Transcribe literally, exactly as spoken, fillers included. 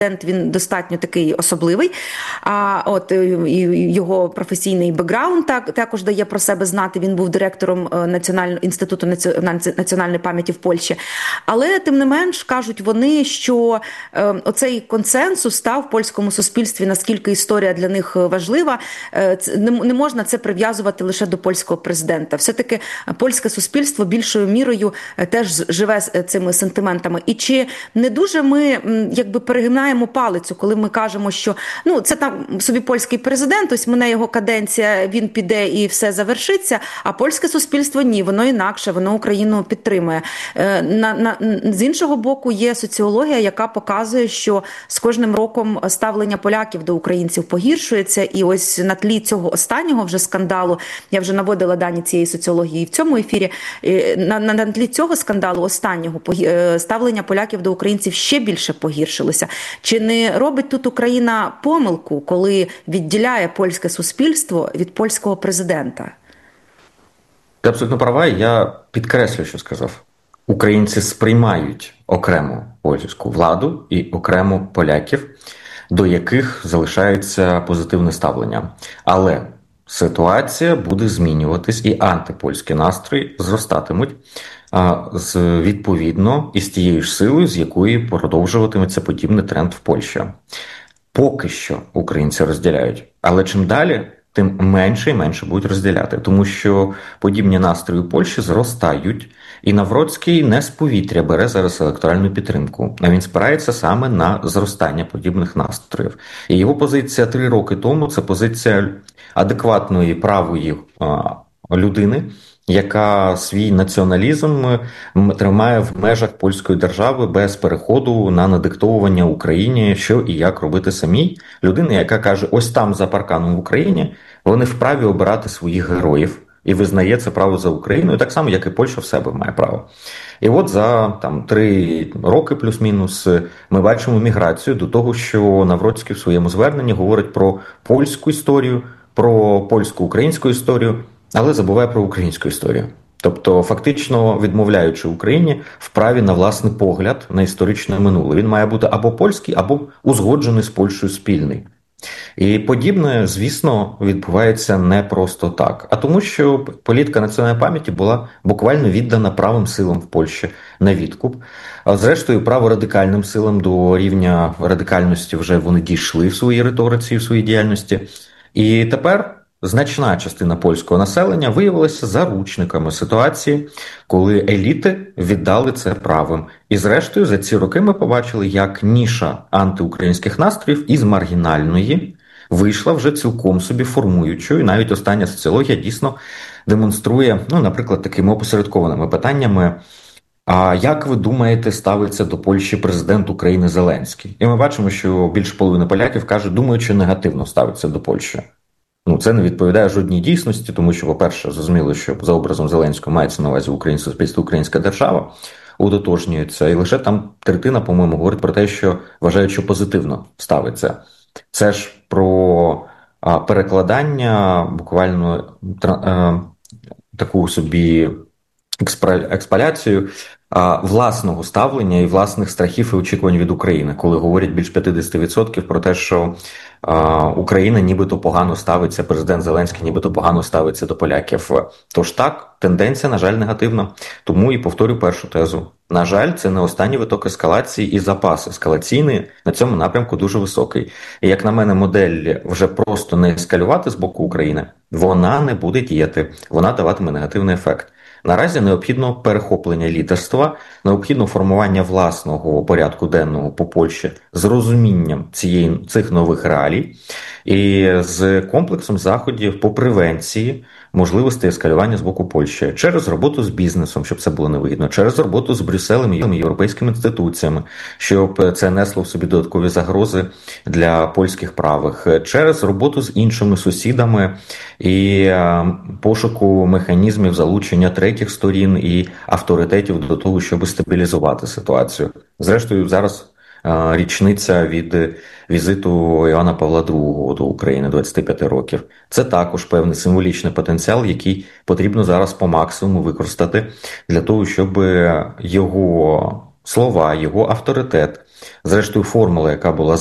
Він достатньо такий особливий, а от і його професійний бекграунд так також дає про себе знати. Він був директором Національного інституту національної пам'яті в Польщі. Але тим не менш кажуть вони, що е, оцей консенсус став в польському суспільстві, наскільки історія для них важлива. Е, не, не можна це прив'язувати лише до польського президента. Все-таки польське суспільство більшою мірою теж живе цими сентиментами. І чи не дуже ми якби перегинаємо палицю, коли ми кажемо, що ну це там собі польський президент, ось мене його каденція, він піде і все завершиться, а польське суспільство ні, воно інакше, воно Україну підтримує. На, на, з іншого боку, є соціологія, яка показує, що з кожним роком ставлення поляків до українців погіршується, і ось на тлі цього останнього вже скандалу, я вже наводила дані цієї соціології в цьому ефірі, на, на, на тлі цього скандалу останнього ставлення поляків до українців ще більше погіршилося. Чи не робить тут Україна помилку, коли відділяє польське суспільство від польського президента? Ти абсолютно права, я підкреслю, що сказав. Українці сприймають окремо польську владу і окремо поляків, до яких залишається позитивне ставлення. Але ситуація буде змінюватись і антипольські настрої зростатимуть з відповідно із тією ж силою, з якої продовжуватиметься подібний тренд в Польщі. Поки що українці розділяють, але чим далі, тим менше і менше будуть розділяти, тому що подібні настрої у Польщі зростають, і Навроцький не з повітря бере зараз електоральну підтримку, а він спирається саме на зростання подібних настроїв. І його позиція три роки тому – це позиція адекватної правої людини, яка свій націоналізм тримає в межах польської держави без переходу на надиктовування Україні, що і як робити самій. Людина, яка каже, ось там за парканом в Україні вони вправі обирати своїх героїв і визнає це право за Україною, так само, як і Польща в себе має право. І от за там три роки плюс-мінус ми бачимо міграцію до того, що Навроцький в своєму зверненні говорить про польську історію, про польсько-українську історію, але забуває про українську історію. Тобто, фактично відмовляючи Україні в праві на власний погляд на історичне минуле. Він має бути або польський, або узгоджений з Польщею спільний. І подібне, звісно, відбувається не просто так, а тому, що політика національної пам'яті була буквально віддана правим силам в Польщі на відкуп. А зрештою, праворадикальним силам до рівня радикальності вже вони дійшли в своїй риториці, в своїй діяльності. І тепер значна частина польського населення виявилася заручниками ситуації, коли еліти віддали це правим. І зрештою за ці роки ми побачили, як ніша антиукраїнських настроїв із маргінальної вийшла вже цілком собі формуючою. Навіть остання соціологія дійсно демонструє, ну, наприклад, такими опосередкованими питаннями: а як ви думаєте, ставиться до Польщі президент України Зеленський? І ми бачимо, що більше половини поляків кажуть, думають, що негативно ставиться до Польщі. Ну, це не відповідає жодній дійсності, тому що, по-перше, зрозуміло, що за образом Зеленського мається на увазі українське суспільство, українська держава удотожнюється, і лише там третина, по-моєму, говорить про те, що вважають, що позитивно ставиться. Це ж про а, перекладання, буквально а, таку собі експаляцію а, власного ставлення і власних страхів і очікувань від України, коли говорять більш п'ятдесят відсотків про те, що а, Україна нібито погано ставиться, президент Зеленський нібито погано ставиться до поляків. Тож так, тенденція, на жаль, негативна. Тому і повторю першу тезу. На жаль, це не останній виток ескалації, і запас ескалаційний на цьому напрямку дуже високий. І, як на мене, модель вже просто не ескалювати з боку України, вона не буде діяти, вона даватиме негативний ефект. Наразі необхідно перехоплення лідерства, необхідно формування власного порядку денного по Польщі з розумінням цієї, цих нових реалій і з комплексом заходів по превенції можливостей ескалювання з боку Польщі через роботу з бізнесом, щоб це було невигідно, через роботу з Брюсселем і європейськими інституціями, щоб це несло в собі додаткові загрози для польських правих, через роботу з іншими сусідами і пошуку механізмів залучення третіх сторін і авторитетів до того, щоб стабілізувати ситуацію. Зрештою, зараз річниця від візиту Іоанна Павла другого до України, двадцяти п'яти років. Це також певний символічний потенціал, який потрібно зараз по максимуму використати для того, щоб його слова, його авторитет Зрештою, формула, яка була